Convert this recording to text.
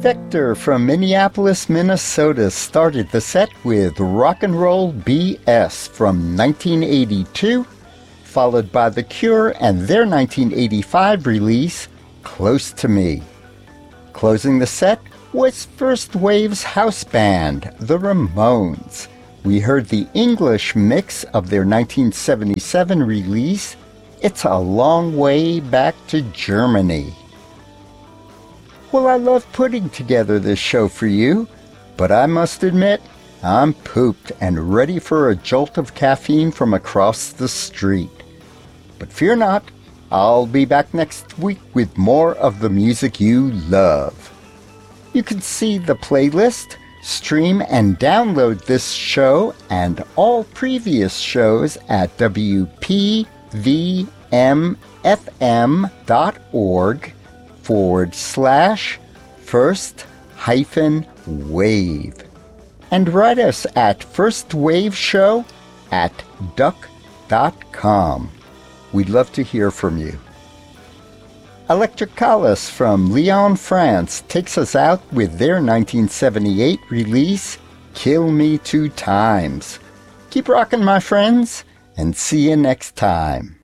Vector from Minneapolis, Minnesota started the set with Rock and Roll BS from 1982, followed by The Cure and their 1985 release, Close to Me. Closing the set was First Wave's house band, The Ramones. We heard the English mix of their 1977 release, It's a Long Way Back to Germany. Well, I love putting together this show for you, but I must admit, I'm pooped and ready for a jolt of caffeine from across the street. But fear not, I'll be back next week with more of the music you love. You can see the playlist, stream and download this show and all previous shows at wpvmfm.org/first-wave. And write us at firstwaveshow@duck.com. We'd love to hear from you. Electrocalis from Lyon, France takes us out with their 1978 release, Kill Me Two Times. Keep rocking, my friends, and see you next time.